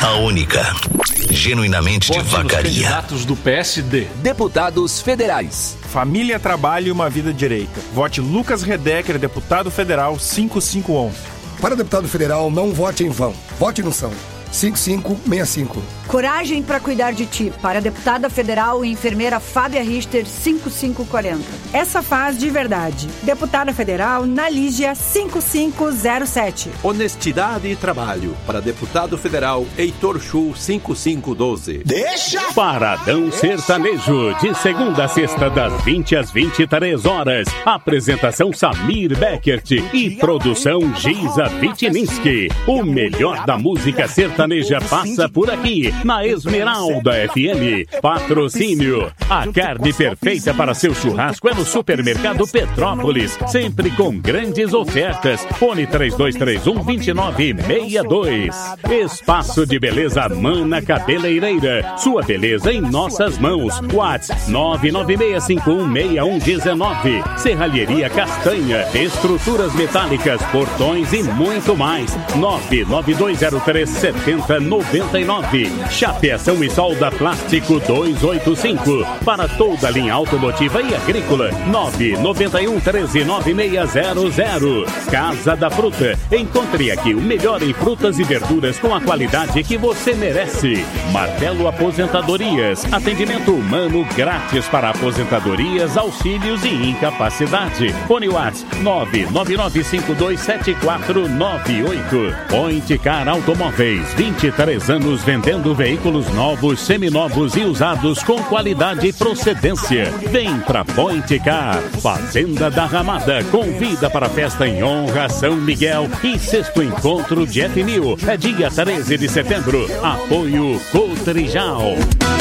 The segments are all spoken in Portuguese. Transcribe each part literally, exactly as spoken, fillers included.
A única. Genuinamente de Vacaria. Candidatos do P S D. Deputados federais. Família, trabalho e uma vida direita. Vote Lucas Redecker, deputado federal cinco cinco um um. Para deputado federal, não vote em vão. Vote no São. cinco cinco seis cinco. Coragem para cuidar de ti. Para a deputada federal e enfermeira Fábia Richter, cinco cinco quatro zero. Essa faz de verdade. Deputada federal Nalígia, cinco cinco zero sete. Honestidade e trabalho. Para deputado federal Heitor Chu, cinco cinco um dois. Deixa! Paradão Sertanejo, de segunda a sexta, das vinte às vinte e três horas. Apresentação Samir Beckert e produção Giza Vitininski. O melhor da música sertaneja passa por aqui, na Esmeralda F M. Patrocínio. A carne perfeita para seu churrasco é no Supermercado Petrópolis, sempre com grandes ofertas. Fone três dois três um, dois nove seis dois. Espaço de Beleza Mana Cabeleireira. Sua beleza em nossas mãos. WhatsApp nove nove seis cinco um seis um um nove. Serralheria Castanha. Estruturas metálicas, portões e muito mais. nove nove dois zero três sete zero nove nove. Chapeação e solda plástico duzentos e oitenta e cinco. Para toda a linha automotiva e agrícola. nove nove um um três nove seis zero zero. Casa da Fruta. Encontre aqui o melhor em frutas e verduras com a qualidade que você merece. Martelo Aposentadorias. Atendimento humano grátis para aposentadorias, auxílios e incapacidade. Fone WhatsApp nove nove nove cinco dois sete quatro nove oito. Point Car Automóveis. vinte e três anos vendendo veículos novos, seminovos e usados com qualidade e procedência. Vem pra Point Car. Fazenda da Ramada convida para a festa em honra a São Miguel e sexto encontro de F mil. É dia treze de setembro. Apoio Cotrijal.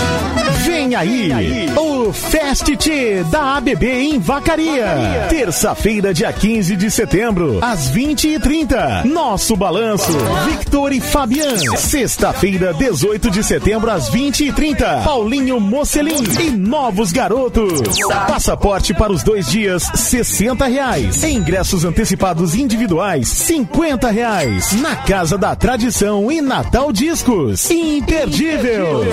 Vem aí, o Fest T da A B B em Vacaria. Terça-feira, dia quinze de setembro, às vinte e trinta. Nosso balanço, Victor e Fabian. Sexta-feira, dezoito de setembro, às vinte e trinta. Paulinho Mocelin e Novos Garotos. Passaporte para os dois dias, sessenta reais. Ingressos antecipados individuais, cinquenta reais. Na Casa da Tradição e Natal Discos. Imperdível.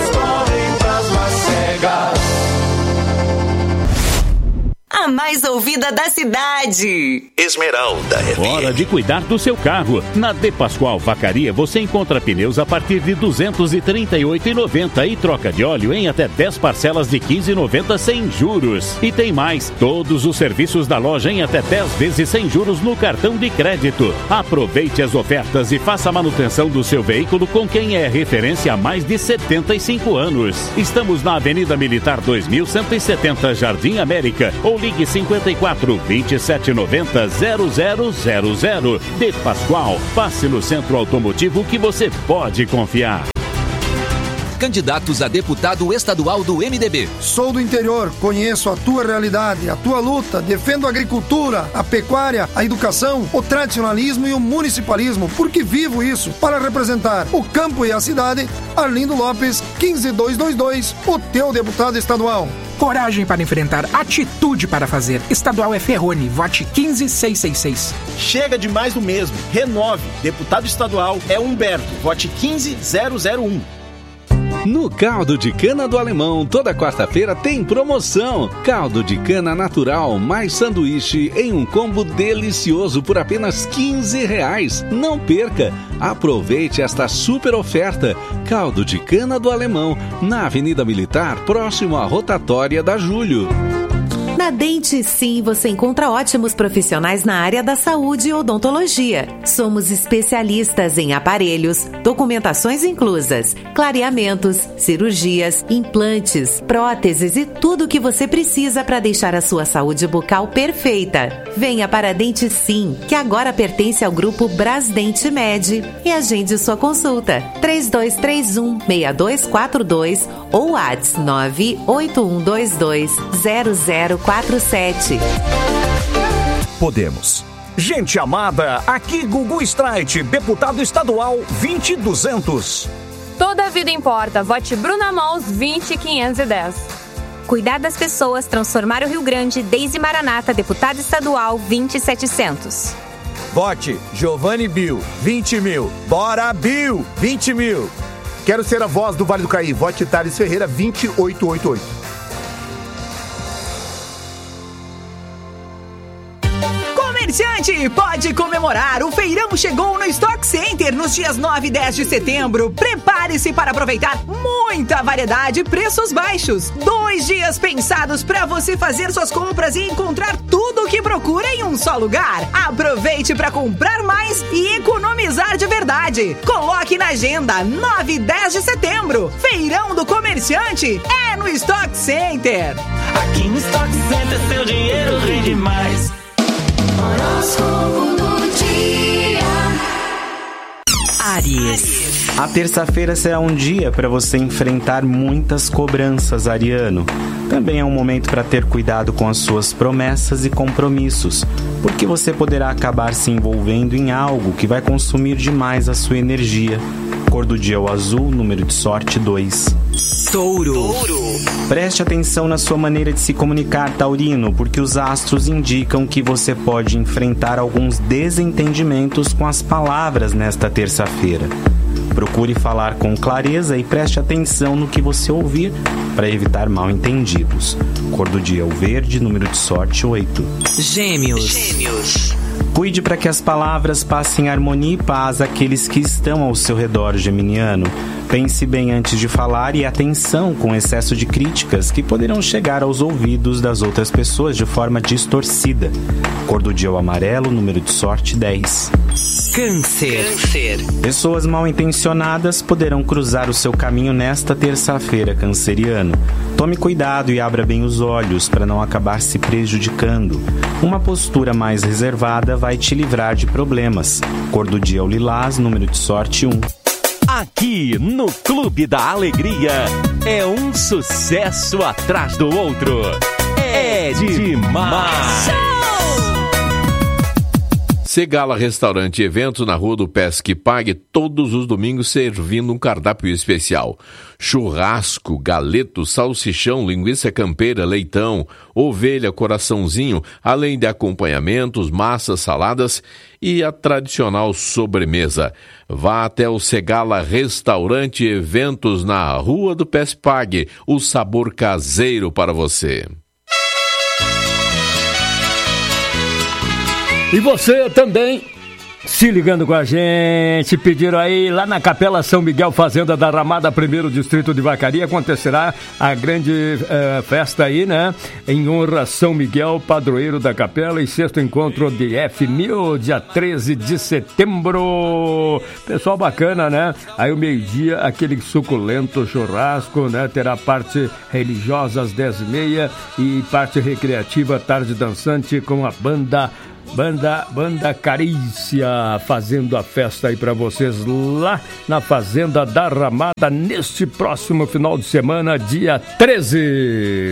A mais ouvida da cidade. Esmeralda F M. Hora de cuidar do seu carro. Na De Pascoal Vacaria você encontra pneus a partir de duzentos e trinta e oito reais e noventa centavos e troca de óleo em até dez parcelas de quinze reais e noventa centavos sem juros. E tem mais, todos os serviços da loja em até dez vezes sem juros no cartão de crédito. Aproveite as ofertas e faça a manutenção do seu veículo com quem é referência há mais de setenta e cinco anos. Estamos na Avenida Militar dois mil cento e setenta, Jardim América, ou ligue cinquenta e quatro, vinte e sete noventa, zero zero zero zero. De Pascoal, passe no centro automotivo que você pode confiar. Candidatos a deputado estadual do M D B. Sou do interior, conheço a tua realidade, a tua luta, defendo a agricultura, a pecuária, a educação, o tradicionalismo e o municipalismo, porque vivo isso. Para representar o campo e a cidade, Arlindo Lopes, quinze dois dois dois, o teu deputado estadual. Coragem para enfrentar, atitude para fazer. Estadual é Ferrone, vote quinze seis seis seis. Chega de mais do mesmo, renove. Deputado estadual é Humberto, vote quinze zero zero um. No Caldo de Cana do Alemão, toda quarta-feira tem promoção. Caldo de cana natural mais sanduíche em um combo delicioso por apenas quinze reais. Não perca! Aproveite esta super oferta. Caldo de Cana do Alemão, na Avenida Militar, próximo à rotatória da Júlio. Na Dente Sim, você encontra ótimos profissionais na área da saúde e odontologia. Somos especialistas em aparelhos, documentações inclusas, clareamentos, cirurgias, implantes, próteses e tudo o que você precisa para deixar a sua saúde bucal perfeita. Venha para a Dente Sim, que agora pertence ao grupo Brasdente Med, e agende sua consulta. três dois três um, seis dois quatro dois ou WhatsApp nove oito um dois dois zero zero quatro sete. Podemos. Gente amada, aqui Gugu Streit, deputado estadual vinte mil e duzentos. Toda a vida importa, vote Bruna Mols vinte mil quinhentos e dez. Cuidar das pessoas, transformar o Rio Grande, Deise Maranata, deputado estadual vinte mil e setecentos. Vote Giovanni Bill, vinte mil. Bora Bill, vinte mil. Quero ser a voz do Vale do Caí. Vote Thales Ferreira, vinte e oito oitenta e oito. Comerciante, pode comemorar. O feirão chegou no Stock Center nos dias nove e dez de setembro. Prepare-se para aproveitar muita variedade e preços baixos. Dois dias pensados para você fazer suas compras e encontrar tudo o que procura em um só lugar. Aproveite para comprar mais e economizar de verdade. Coloque na agenda nove e dez de setembro. Feirão do Comerciante é no Stock Center. Aqui no Stock Center seu dinheiro rende mais. Horóscopo do dia. Áries. A terça-feira será um dia para você enfrentar muitas cobranças, ariano. Também é um momento para ter cuidado com as suas promessas e compromissos, porque você poderá acabar se envolvendo em algo que vai consumir demais a sua energia. Cor do dia é o azul, número de sorte dois. Touro. Preste atenção na sua maneira de se comunicar, taurino, porque os astros indicam que você pode enfrentar alguns desentendimentos com as palavras nesta terça-feira. Procure falar com clareza e preste atenção no que você ouvir para evitar mal-entendidos. Cor do dia é o verde, número de sorte oito. Gêmeos. Gêmeos. Cuide para que as palavras passem harmonia e paz àqueles que estão ao seu redor, geminiano. Pense bem antes de falar e atenção com excesso de críticas que poderão chegar aos ouvidos das outras pessoas de forma distorcida. Cor do dia é o amarelo, número de sorte dez. Câncer. Câncer. Pessoas mal intencionadas poderão cruzar o seu caminho nesta terça-feira, canceriano. Tome cuidado e abra bem os olhos para não acabar se prejudicando. Uma postura mais reservada vai te livrar de problemas. Cor do dia é o lilás, número de sorte um. Aqui no Clube da Alegria é um sucesso atrás do outro. É demais! Segala Restaurante e Eventos na Rua do Pesque Pague todos os domingos servindo um cardápio especial. Churrasco, galeto, salsichão, linguiça campeira, leitão, ovelha, coraçãozinho, além de acompanhamentos, massas, saladas e a tradicional sobremesa. Vá até o Segala Restaurante e Eventos na Rua do Pesque Pague, o sabor caseiro para você. E você também se ligando com a gente, pediram aí lá na Capela São Miguel, Fazenda da Ramada, primeiro distrito de Vacaria, acontecerá a grande uh, festa aí, né? Em honra a São Miguel, padroeiro da capela, e sexto encontro de F mil, dia treze de setembro. Pessoal bacana, né? Aí o meio-dia, aquele suculento churrasco, né? Terá parte religiosa às dez e meia e parte recreativa, tarde dançante com a banda Banda, Banda Carícia, fazendo a festa aí pra vocês lá na Fazenda da Ramada neste próximo final de semana, dia treze.